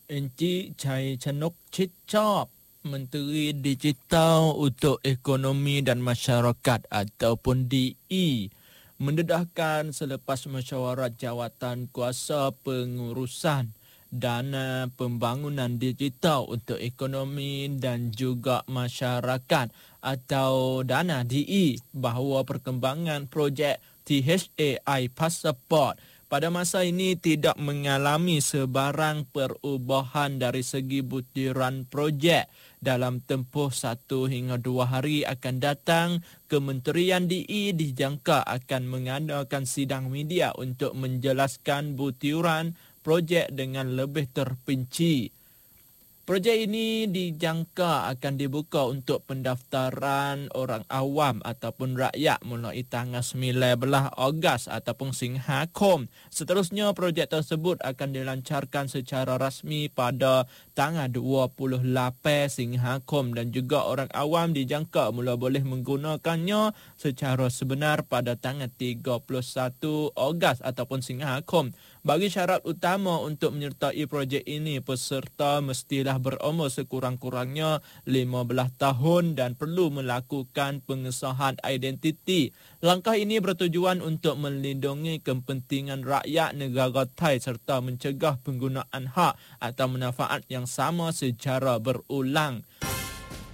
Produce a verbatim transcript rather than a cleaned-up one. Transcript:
Encik Chai Chanok Chitchop, Menteri Digital untuk Ekonomi dan Masyarakat ataupun D E, mendedahkan selepas mesyuarat jawatan kuasa pengurusan dana pembangunan digital untuk ekonomi dan juga masyarakat atau dana D E bahawa perkembangan projek T H A I Passport pada masa ini tidak mengalami sebarang perubahan dari segi butiran projek. Dalam tempoh satu hingga dua hari akan datang, Kementerian D E dijangka akan mengadakan sidang media untuk menjelaskan butiran projek dengan lebih terperinci. Projek ini dijangka akan dibuka untuk pendaftaran orang awam ataupun rakyat mulai tanggal sembilan belas Ogos ataupun Singhakom. Seterusnya, projek tersebut akan dilancarkan secara rasmi pada tanggal dua puluh lapan Singhakom dan juga orang awam dijangka mula boleh menggunakannya secara sebenar pada tanggal tiga puluh satu Ogos ataupun Singhakom. Bagi syarat utama untuk menyertai projek ini, peserta mestilah berumur sekurang-kurangnya lima belas tahun dan perlu melakukan pengesahan identiti. Langkah ini bertujuan untuk melindungi kepentingan rakyat negara Thai serta mencegah penggunaan hak atau manfaat yang sama secara berulang.